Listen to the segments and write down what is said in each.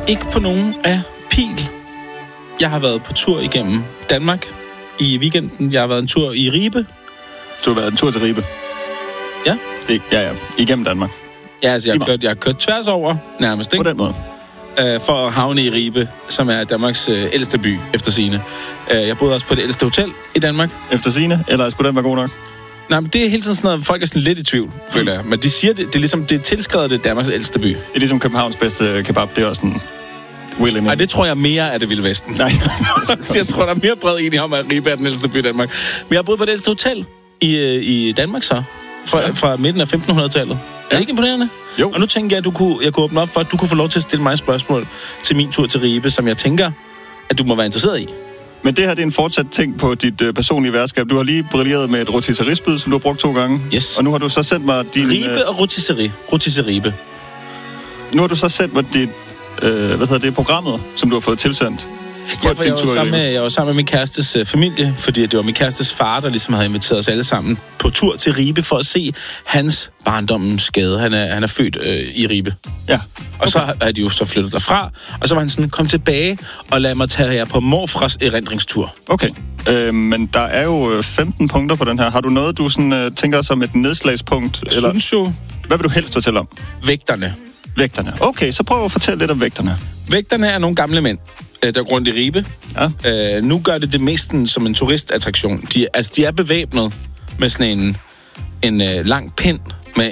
ikke på nogen af pil. Jeg har været på tur igennem Danmark i weekenden. Jeg har været en tur i Ribe. Du har været en tur til Ribe? Ja. Ja. Igennem Danmark? Ja, altså jeg har kørt tværs over nærmest, ikke? På den måde? For at havne i Ribe, som er Danmarks ældste by, efter sigende. Jeg boede også på det ældste hotel i Danmark. Efter sigende? Eller skulle den være god nok? Nej, men det er hele tiden sådan noget, folk er sådan lidt i tvivl, føler jeg. Men de siger, det er ligesom, det er tilskrevet, det Danmarks ældste by. Det er ligesom Københavns bedste kebab, det er også sådan... Nej, det tror jeg mere er det Vilde Vesten. Nej. Så jeg tror, der er mere bred enige om, at Ribe er den ældste by i Danmark. Men jeg har boet på det ældste hotel i Danmark så. Fra midten af 1500-tallet. Er det ikke imponerende? Jo. Og nu tænker jeg, at jeg kunne åbne op for, at du kunne få lov til at stille mig spørgsmål til min tur til Ribe, som jeg tænker, at du må være interesseret i. Men det her, det er en fortsat ting på dit personlige værtskab. Du har lige brilleret med et rotisserie-spyd, som du har brugt 2 gange. Yes. Og nu har du så sendt mig din... Ribe og rotisserie. Rotisserie. Nu har du så sendt mig dit... programmet, som du har fået tilsendt. Ja, for jeg var sammen med min kærestes familie, fordi det var min kærestes far, der ligesom havde inviteret os alle sammen på tur til Ribe for at se hans barndommens gade. Han er født i Ribe. Ja. Okay. Og så er de jo så flyttet derfra, og så var han sådan, kom tilbage og lad mig tage jer på morfars erindringstur. Okay, men der er jo 15 punkter på den her. Har du noget, du sådan, tænker som et nedslagspunkt? Jeg synes jo... Hvad vil du helst fortælle om? Vægterne. Okay, så prøv at fortælle lidt om vægterne. Vægterne er nogle gamle mænd, der går rundt i Ribe. Ja. Nu gør det mest som en turistattraktion. De er bevæbnet med sådan en lang pind med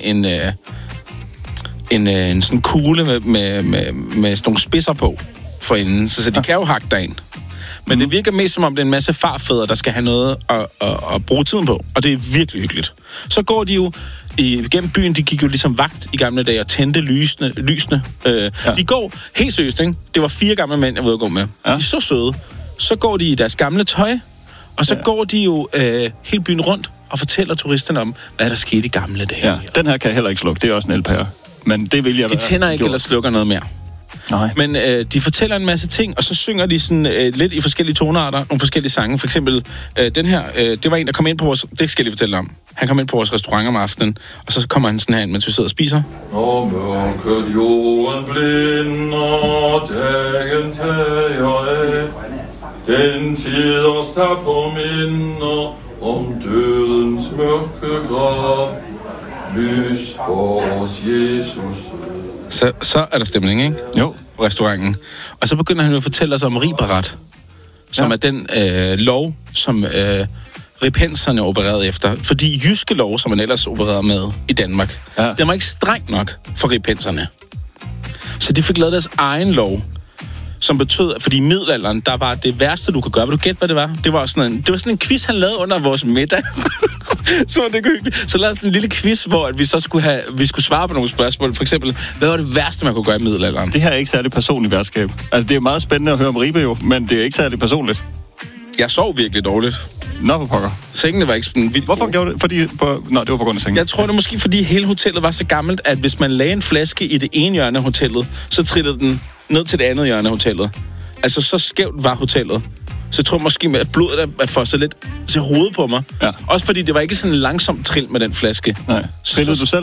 en sådan kugle med sådan nogle spidser på forinden. Så de kan jo hakke derind. Men det virker mest som om, det er en masse farfædre, der skal have noget at bruge tiden på. Og det er virkelig hyggeligt. Så går de jo igennem byen. De gik jo ligesom vagt i gamle dage og tændte lysene. De går helt seriøst, ikke? Det var 4 gamle mænd, jeg var ude at gå med. Ja. De er så søde. Så går de i deres gamle tøj, og så går de jo hele byen rundt og fortæller turisterne om, hvad der skete i gamle dage. Ja, den her kan jeg heller ikke slukke. Det er også en LPR. Men det vil jeg De tænder ikke eller slukker noget mere. Nej. Men de fortæller en masse ting, og så synger de sådan lidt i forskellige tonearter, nogle forskellige sange. For eksempel den her, det var en, der kom ind på vores... Det skal jeg lige fortælle om. Han kom ind på vores restaurant om aftenen, og så kommer han sådan her ind, mens vi sidder og spiser. Når mørket jorden blinder, dagen tager af, den tid os der på minder om dødens mørke grav. Lys vores Jesus. Så er der stemning, ikke? Jo. På restauranten. Og så begynder han jo at fortælle os om ribaret, som er den lov, som ripenserne opererede efter. Fordi jyske lov, som man ellers opererede med i Danmark, den var ikke streng nok for ripenserne. Så de fik lavet deres egen lov, som betød, fordi i middelalderen, der var det værste, du kunne gøre. Vil du gætte, hvad det var? Det var sådan en quiz, han lavede under vores middag. Så var det hyggeligt. Så lavede sådan en lille quiz, hvor at vi skulle svare på nogle spørgsmål. For eksempel, hvad var det værste, man kunne gøre i middelalderen? Det her er ikke særlig personligt værtskab. Altså, det er meget spændende at høre om Ribe jo, men det er ikke særlig personligt. Jeg sov virkelig dårligt. Nå, for pokker. Sengene var ikke sådan vildt. Hvorfor gjorde det? Det var på grund af sengen. Jeg tror, det er måske, fordi hele hotellet var så gammelt, at hvis man lagde en flaske i det ene hjørne af hotellet, så trillede den ned til det andet hjørne af hotellet. Altså, så skævt var hotellet. Så jeg tror måske, at blodet er for så lidt til hovedet på mig. Ja. Også fordi det var ikke sådan en langsom trill med den flaske. Nej. Trillede du selv?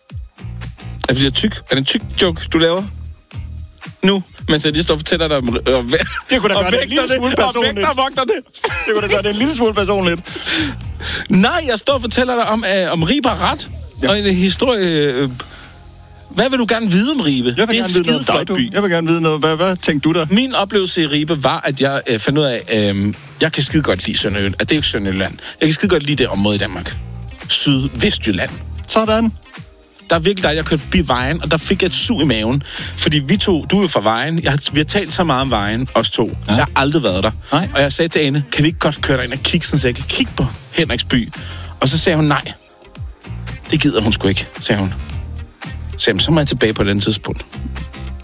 Er det tyk? Er det en tyk joke, du laver? Nu, mens jeg lige står og fortæller dig om det kunne da gøre det en lille smule personligt. Det kunne da gøre det en lille smule personligt. Nej, jeg står og fortæller dig om Ribe-ret. Ja. Og en historie... Hvad vil du gerne vide om Ribe? Jeg vil gerne vide noget om dig, by. Jeg vil gerne vide noget. Hvad tænkte du der? Min oplevelse i Ribe var, at jeg fandt ud af, jeg kan skide godt lide Sønderjylland. Det er ikke Sønderjylland. Jeg kan skide godt lide det område i Danmark. Sydvestjylland. Sådan. Der er virkelig dejligt, jeg kørte forbi Vejen, og der fik jeg et sug i maven. Fordi du er jo fra Vejen. Vi har talt så meget om Vejen, os to. Ja. Jeg har aldrig været der. Nej. Og jeg sagde til Anne, kan vi ikke godt køre derind og kigge, så jeg kan kigge på Henriksby? Og så sagde hun nej. Det gider hun sgu ikke, sagde hun. Så må jeg tilbage på et andet tidspunkt.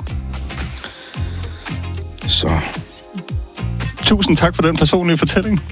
Så. Tusind tak for den personlige fortælling.